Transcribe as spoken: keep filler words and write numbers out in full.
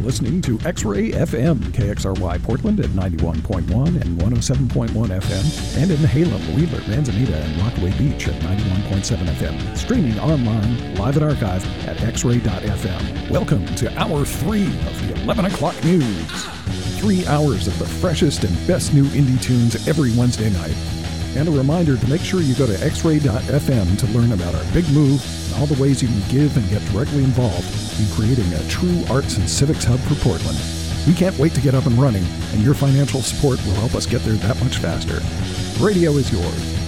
listening to X-Ray F M, K X R Y Portland at ninety-one point one and one oh seven point one F M, and in Halem, Wheeler, Manzanita, and Rockaway Beach at ninety-one point seven F M. Streaming online, live at archive at x ray dot f m. Welcome to Hour three of the eleven o'clock news. Three hours of the freshest and best new indie tunes every Wednesday night. And a reminder to make sure you go to x ray dot f m to learn about our big move and all the ways you can give and get directly involved in creating a true arts and civics hub for Portland. We can't wait to get up and running, and your financial support will help us get there that much faster. Radio is yours.